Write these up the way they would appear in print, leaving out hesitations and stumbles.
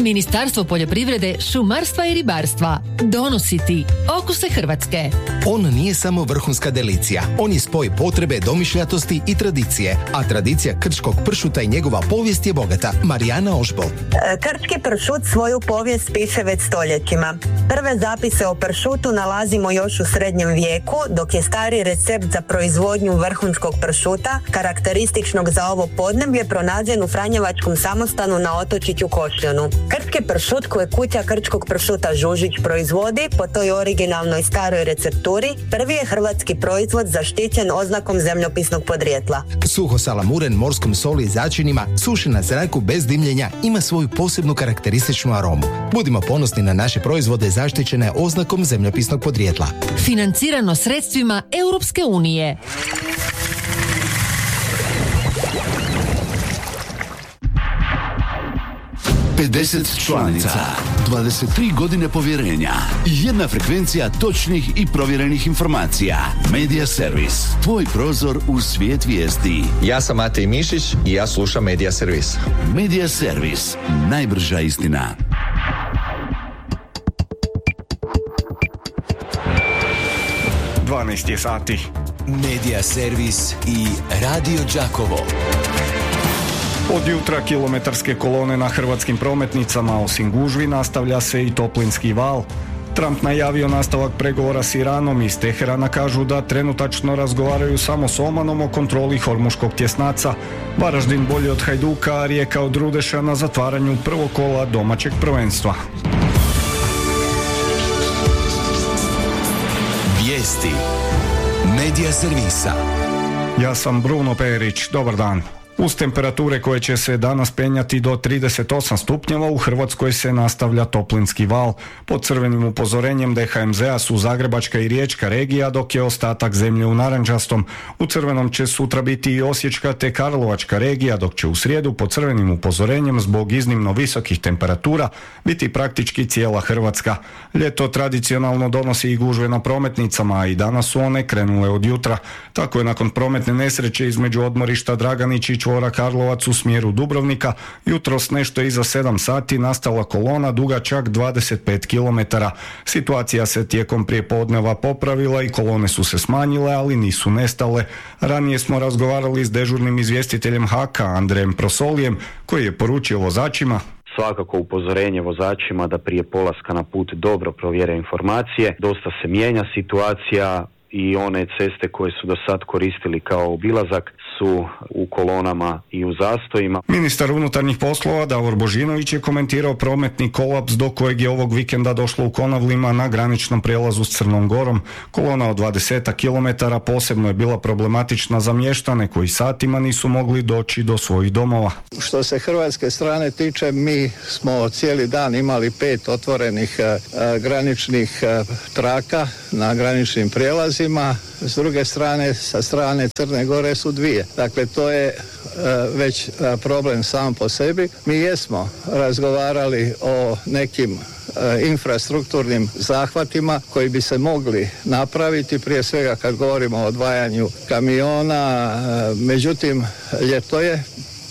Ministarstvo poljoprivrede, šumarstva i ribarstva donosi ti Okuse Hrvatske. On nije samo vrhunska delicija, on je spoj potrebe, domišljatosti i tradicije, a tradicija krčkog pršuta i njegova povijest je bogata. Marijana Ožbolt. Krčki pršut svoju povijest piše već stoljećima. Prve zapise o pršutu nalazimo još u srednjem vijeku, dok je stari recept za proizvodnju vrhunskog pršuta, karakterističnog za ovo podneblje, pronađen u franjevačkom samostanu na otočiću Košljonu. Krčki pršut koje kuća krčkog pršuta Žužić proizvodi po toj originalnoj staroj recepturi, prvi je hrvatski proizvod zaštićen oznakom zemljopisnog podrijetla. Suho salamuren morskom soli i začinima, sušen na zraku bez dimljenja, ima svoju posebnu karakterističnu aromu. Budimo ponosni na naše proizvode zaštićene oznakom zemljopisnog podrijetla. Financirano sredstvima Europske unije. Pedeset članica, 23 godine povjerenja, jedna frekvencija točnih i provjerenih informacija. Media Servis, tvoj prozor u svijet vijesti. Ja sam Matej Mišić i ja slušam Media Servis. Media Servis, najbrža istina. 12 je sati. Media Servis i Radio Đakovo. Od jutra kilometarske kolone na hrvatskim prometnicama, osim gužvi, nastavlja se i toplinski val. Trump najavio nastavak pregovora s Iranom. Iz Teherana kažu da trenutačno razgovaraju samo s Omanom o kontroli hormuškog tjesnaca. Varaždin bolji od Hajduka, a Rijeka od Rudeša na zatvaranju prvog kola domaćeg prvenstva. Vijesti Media Servisa. Ja sam Bruno Perić, dobar dan. Uz temperature koje će se danas penjati do 38 stupnjeva, u Hrvatskoj se nastavlja toplinski val. Pod crvenim upozorenjem DHMZ-a su Zagrebačka i Riječka regija, dok je ostatak zemlje u narančastom. U crvenom će sutra biti i Osječka te Karlovačka regija, dok će u srijedu pod crvenim upozorenjem zbog iznimno visokih temperatura biti praktički cijela Hrvatska. Ljeto tradicionalno donosi i gužve na prometnicama, a i danas su one krenule od jutra. Tako je nakon prometne nesreće između odmorišta Draganić i čvora Karlovac u smjeru Dubrovnika jutros nešto iza 7 sati nastala kolona duga čak 25 km. Situacija se tijekom prijepodneva popravila i kolone su se smanjile, ali nisu nestale. Ranije smo razgovarali s dežurnim izvjestiteljem HAK-a Andrejem Prosolijem, koji je poručio vozačima: svakako upozorenje vozačima da prije polaska na put dobro provjere informacije. Dosta se mijenja situacija i one ceste koje su do sad koristili kao obilazak su u kolonama i u zastojima. Ministar unutarnjih poslova Davor Božinović je komentirao prometni kolaps do kojeg je ovog vikenda došlo u Konavlima na graničnom prijelazu s Crnom Gorom. Kolona od 20 km posebno je bila problematična za mještane koji satima nisu mogli doći do svojih domova. Što se hrvatske strane tiče, mi smo cijeli dan imali 5 otvorenih graničnih traka na graničnim prijelazima. S druge strane, sa strane Crne Gore su 2. Dakle, to je već problem sam po sebi. Mi jesmo razgovarali o nekim infrastrukturnim zahvatima koji bi se mogli napraviti, prije svega kad govorimo o odvajanju kamiona, međutim, ljeto je,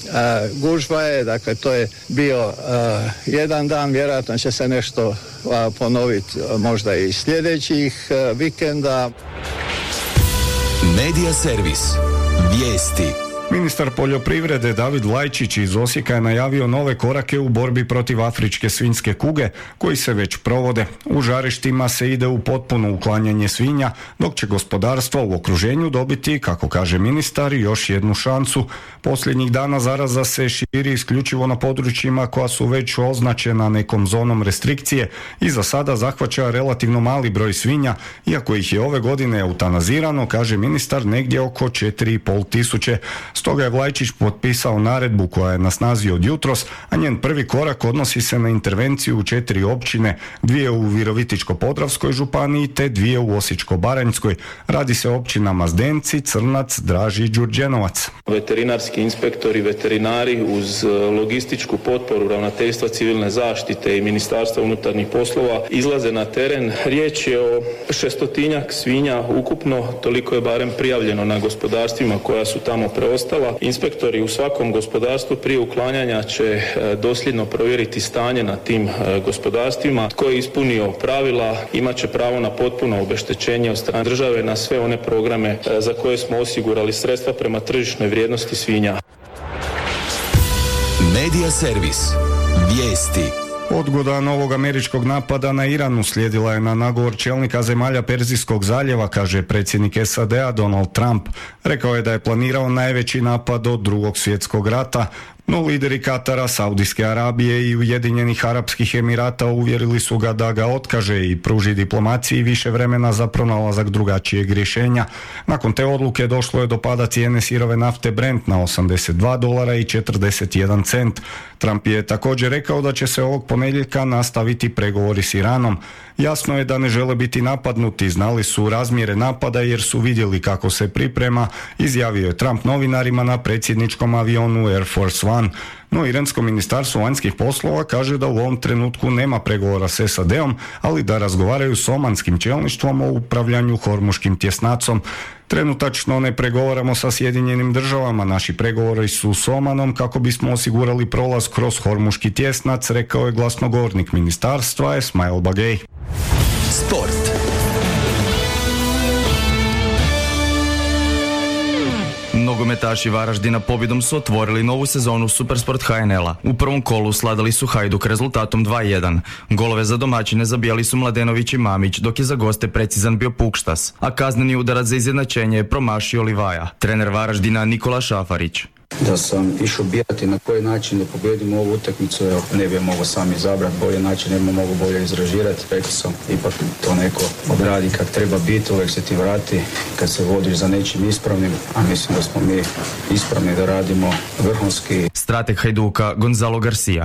gužva je, dakle to je bio jedan dan, vjerojatno će se nešto ponoviti možda i sljedećih vikenda. Media Servis. Vijesti. Ministar poljoprivrede David Lajčić iz Osijeka je najavio nove korake u borbi protiv afričke svinjske kuge, koji se već provode. U žarištima se ide u potpuno uklanjanje svinja, dok će gospodarstvo u okruženju dobiti, kako kaže ministar, još jednu šansu. Posljednjih dana zaraza se širi isključivo na područjima koja su već označena nekom zonom restrikcije i za sada zahvaća relativno mali broj svinja, iako ih je ove godine eutanazirano, kaže ministar, negdje oko 4,5 tisuće. Stoga je Vlajčić potpisao naredbu koja je na snazi od jutros, a njen prvi korak odnosi se na intervenciju u 4 općine, 2 u Virovitičko-podravskoj županiji te 2 u Osječko-baranjskoj. Radi se o općinama Zdenci, Crnac, Draži i Đurđenovac. Veterinarski inspektori, veterinari uz logističku potporu Ravnateljstva civilne zaštite i Ministarstva unutarnjih poslova izlaze na teren. Riječ je o 600-tinjak svinja ukupno, toliko je barem prijavljeno na gospodarstvima koja su tamo preostala. ostala. Inspektori u svakom gospodarstvu prije uklanjanja će dosljedno provjeriti stanje na tim gospodarstvima. Tko je ispunio pravila imat će pravo na potpuno obeštećenje od strane države na sve one programe za koje smo osigurali sredstva prema tržišnoj vrijednosti svinja. Medija servis. Vijesti. Odgoda novog američkog napada na Iran uslijedila je na nagovor čelnika zemalja Perzijskog zaljeva, kaže predsjednik SAD-a Donald Trump. Rekao je da je planirao najveći napad od Drugog svjetskog rata, no lideri Katara, Saudijske Arabije i Ujedinjenih Arapskih Emirata uvjerili su ga da ga otkaže i pruži diplomaciji više vremena za pronalazak drugačijeg rješenja. Nakon te odluke došlo je do pada cijene sirove nafte Brent na $82.41. Trump je također rekao da će se ovog ponedjeljka nastaviti pregovori s Iranom. Jasno je da ne žele biti napadnuti, znali su razmjere napada jer su vidjeli kako se priprema, izjavio je Trump novinarima na predsjedničkom avionu Air Force One. No Iransko ministarstvo vanjskih poslova kaže da u ovom trenutku nema pregovora s SAD-om, ali da razgovaraju s omanskim čelništvom o upravljanju Hormuškim tjesnacom. Trenutačno ne pregovaramo sa Sjedinjenim državama, naši pregovori su s Omanom kako bismo osigurali prolaz kroz Hormuški tjesnac, rekao je glasnogovornik ministarstva Esmail Bagej. Sport. Nogometaši Varaždina pobjedom su otvorili novu sezonu Supersport HNL-a. U prvom kolu sladali su Hajduk rezultatom 2-1. Golove za domaćine zabijali su Mladenović i Mamić, dok je za goste precizan bio Pukštas, a kazneni udarac za izjednačenje je promašio Livaja. Trener Varaždina Nikola Šafarić. Da sam išao birati na koji način da pobjedimo ovu utakmicu, ne bi mogao sam izabrati bolje način, ne bi mogao bolje izražirati. Rekao sam, ipak to neko odradi kak treba biti, uvijek se ti vrati kad se vodiš za nečim ispravnim, a mislim da smo mi ispravni da radimo vrhunski. Strateg Hajduka Gonzalo Garcia.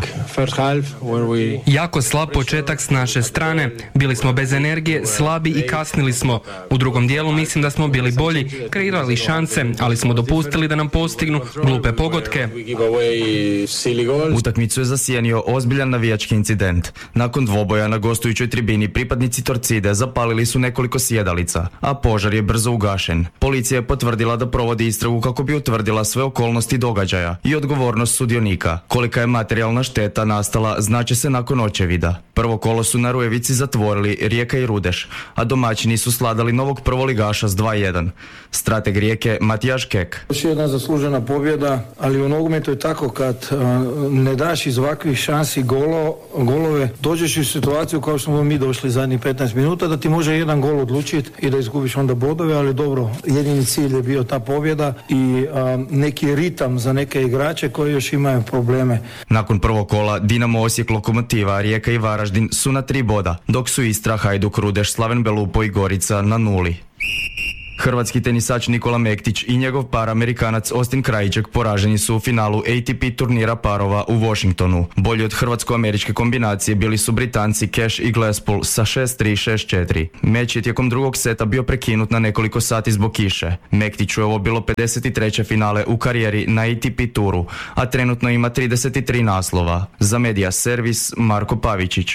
Jako slab početak s naše strane, bili smo bez energije, slabi i kasnili smo. U drugom dijelu mislim da smo bili bolji, kreirali šanse, ali smo dopustili da nam postignu glupe pogodke. Utakmicu je zasjenio ozbiljan navijački incident. Nakon dvoboja na gostujućoj tribini pripadnici Torcide zapalili su nekoliko sjedalica, a požar je brzo ugašen. Policija je potvrdila da provodi istragu kako bi utvrdila sve okolnosti događaja i odgovornost sudionika. Kolika je materijalna šteta nastala znaće se nakon očevida. Prvo kolo su na Rujevici zatvorili Rijeka i Rudeš, a domaćini su sladali novog prvoligaša s 2-1. Strateg Rijeke Matijaš Kek. Još jedna zaslužena pobjeda, ali u nogometu je tako kad ne daš iz ovakvih šansi golove, dođeš u situaciju kao što smo mi došli zadnjih 15 minuta da ti može jedan gol odlučiti i da izgubiš onda bodove, ali dobro, jedini cilj je bio ta pobjeda i neki ritam za neke igrače koji još imaju probleme. Nakon prvog kola Dinamo Osijek, Lokomotiva, Rijeka i Varaždin su na 3 boda, dok su Istra, Hajduk, Rudeš, Slaven Belupo i Gorica na 0. Hrvatski tenisač Nikola Mektić i njegov par Amerikanac Austin Krajicek poraženi su u finalu ATP turnira parova u Washingtonu. Bolji od hrvatsko-američke kombinacije bili su Britanci Cash i Glasspool sa 6-3 i 6-4. Meč je tijekom drugog seta bio prekinut na nekoliko sati zbog kiše. Mektiću je ovo bilo 53. finale u karijeri na ATP turu, a trenutno ima 33 naslova. Za Medija servis Marko Pavičić.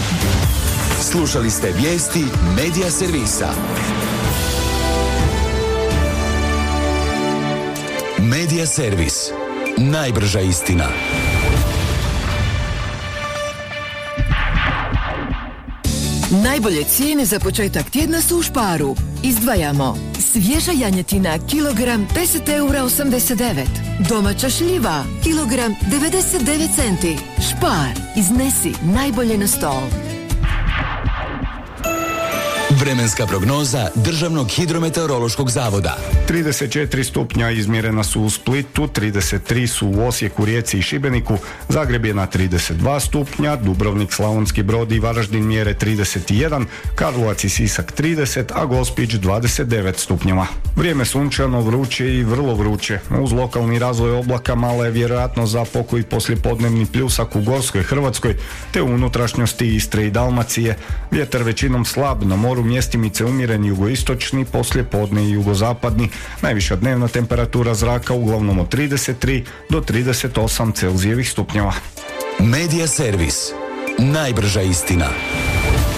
Slušali ste vijesti Medija servisa. Medija servis. Najbrža istina. Najbolje cijene za početak tjedna su u Šparu. Izdvajamo svježa janjetina kilogram 10,89 €. Domaća šljiva kilogram 99 centi. Špar, iznesi najbolje na stol. Vremenska prognoza Državnog hidrometeorološkog zavoda. 34 stupnja izmjerena su u Splitu, 33 su u Osijeku, Rijeci i Šibeniku, Zagreb je na 32 stupnja, Dubrovnik, Slavonski Brod i Varaždin mjere 31, Karlovac i Sisak 30, a Gospić 29 stupnjeva. Vrijeme sunčano, vruće i vrlo vruće. Uz lokalni razvoj oblaka mala je vjerojatnost za pokoji poslijepodnevni pljusak u Gorskoj Hrvatskoj te u unutrašnjosti Istre i Dalmacije. Vjetar većinom slab, na moru mjestimice umjeren jugoistočni, poslijepodne i jugozapadni. Najviša dnevna temperatura zraka uglavnom od 33 do 38 Celzijevih stupnjeva. Medija servis. Najbrža istina.